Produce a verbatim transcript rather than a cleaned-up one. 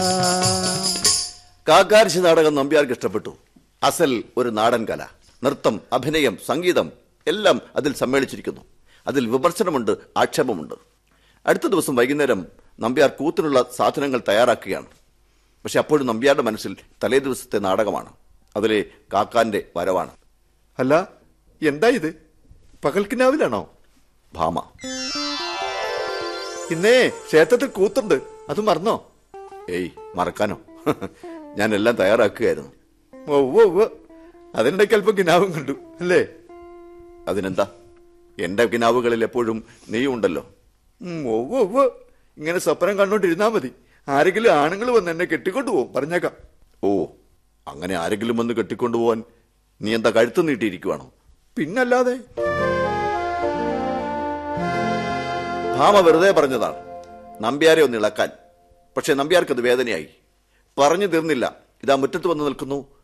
കാക്കാരശ്ശി നാടകം നമ്പ്യാർക്ക് ഇഷ്ടപ്പെട്ടു. അസൽ ഒരു നാടൻ കല, നൃത്തം, അഭിനയം, സംഗീതം എല്ലാം അതിൽ സമ്മേളിച്ചിരിക്കുന്നു. അതിൽ വിമർശനമുണ്ട്, ആക്ഷേപമുണ്ട്. അടുത്ത ദിവസം വൈകുന്നേരം നമ്പ്യാർ കൂത്തിനുള്ള സാധനങ്ങൾ തയ്യാറാക്കുകയാണ്. പക്ഷെ അപ്പോഴും നമ്പ്യാരുടെ മനസ്സിൽ തലേ ദിവസത്തെ നാടകമാണ്, അതിലെ കാക്കാന്റെ വരവാണ്. അല്ല, എന്താ ഇത്? പകൽക്കിനാവിലാണോ? ഭാമ, ഇന്നേ ക്ഷേത്രത്തിൽ കൂത്തുണ്ട്, അത് മറന്നോ? ഏയ്, മറക്കാനോ? ഞാൻ എല്ലാം തയ്യാറാക്കുകയായിരുന്നു. ഓ ഓ ഓ അതിനിടയ്ക്ക് അല്പം കിനാവും കണ്ടു അല്ലേ? അതിനെന്താ, എന്റെ കിനാവുകളിൽ എപ്പോഴും നീയുണ്ടല്ലോ. ഓ ഓ ഓ ഇങ്ങനെ സ്വപ്നം കണ്ടോണ്ടിരുന്നാ മതി. ആരെങ്കിലും ആണുങ്ങൾ വന്ന് എന്നെ കെട്ടിക്കൊണ്ടുപോകും, പറഞ്ഞേക്കാം. ഓ, അങ്ങനെ ആരെങ്കിലും വന്ന് കെട്ടിക്കൊണ്ടുപോവാൻ നീ എന്താ കഴുത്ത് നീട്ടിയിരിക്കുവാണോ? പിന്നല്ലാതെ. ഭാമ വെറുതെ പറഞ്ഞതാണ്, നമ്പ്യാരെ ഒന്ന് ഇളക്കാൻ. പക്ഷെ നമ്പ്യാർക്കത് വേദനയായി. പറഞ്ഞു തീർന്നില്ല, ഇതാ മുറ്റത്ത് വന്ന് നിൽക്കുന്നു